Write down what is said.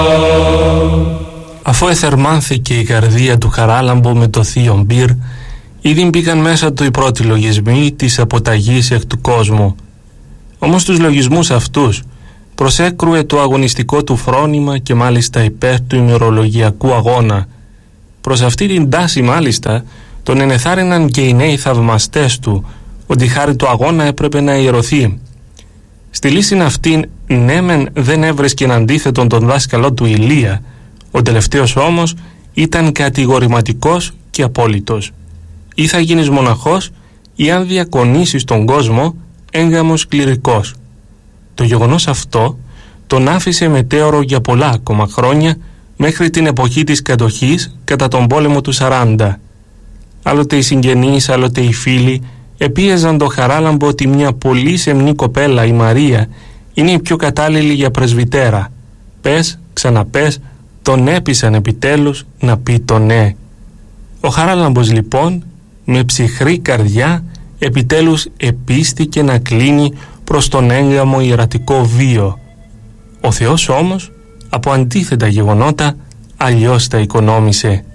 Αφού εθερμάνθηκε η καρδία του Χαράλαμπο με το θείο μπυρ, ήδη μπήκαν μέσα του οι πρώτοι λογισμοί της αποταγής εκ του κόσμου. Όμως τους λογισμούς αυτούς προσέκρουε το αγωνιστικό του φρόνημα και μάλιστα υπέρ του ημερολογιακού αγώνα. Προς αυτή την τάση μάλιστα τον ενεθάρρυναν και οι νέοι θαυμαστές του, ότι χάρη του αγώνα έπρεπε να ιερωθεί. Στη λύση αυτήν ναι μεν δεν έβρισκε αντίθετον τον δάσκαλό του Ηλία, ο τελευταίος όμως ήταν κατηγορηματικός και απόλυτος. Ή θα γίνεις μοναχός ή αν διακονήσεις τον κόσμο έγγαμος κληρικός. Το γεγονός αυτό τον άφησε μετέωρο για πολλά ακόμα χρόνια μέχρι την εποχή της κατοχής κατά τον πόλεμο του 40. Άλλοτε οι συγγενείς, άλλοτε οι φίλοι επίεζαν το Χαράλαμπο ότι μια πολύ σεμνή κοπέλα, η Μαρία, είναι η πιο κατάλληλη για πρεσβυτέρα. Πες, ξαναπες, τον έπεισαν επιτέλους να πει το ναι. Ο Χαράλαμπος λοιπόν με ψυχρή καρδιά επιτέλους επίστηκε να κλείνει προς τον έγγαμο ιερατικό βίο. Ο Θεός όμως από αντίθετα γεγονότα αλλιώς τα οικονόμησε.